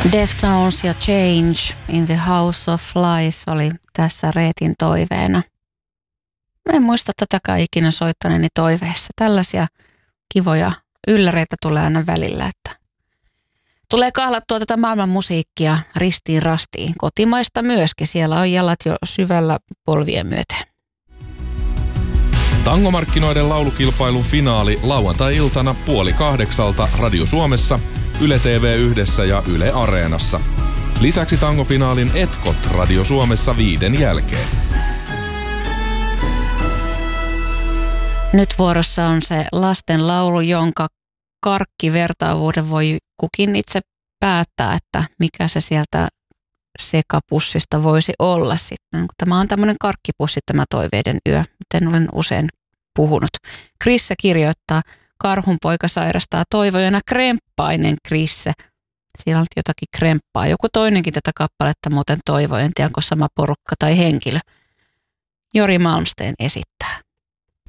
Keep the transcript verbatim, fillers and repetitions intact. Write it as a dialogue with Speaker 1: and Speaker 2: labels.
Speaker 1: Deftones ja Change in the House of Flies oli tässä Reetin toiveena. Mä en muista tätäkään ikinä soittaneeni toiveessa. Tällaisia kivoja ylläreitä tulee aina välillä, että tulee kahlattua tätä maailman musiikkia ristiin rastiin. Kotimaista myöskin. Siellä on jalat jo syvällä polvien myöten.
Speaker 2: Tangomarkkinoiden laulukilpailun finaali lauantai-iltana puoli kahdeksalta Radio Suomessa, Yle T V yhdessä ja Yle Areenassa. Lisäksi tangofinaalin etkot Radio Suomessa viiden jälkeen.
Speaker 1: Nyt vuorossa on se lasten laulu, jonka karkkivertaavuuden voi kukin itse päättää, että mikä se sieltä sekapussista voisi olla sitten. Tämä on tämmöinen karkkipussi, tämä toiveiden yö, miten olen usein puhunut. Krisse kirjoittaa, karhunpoika sairastaa toivojana kremppainen Krisse. Siellä on jotakin kremppaa. Joku toinenkin tätä kappaletta muuten toivoi, en tiedä onko sama porukka tai henkilö. Jori Malmsteen esittää.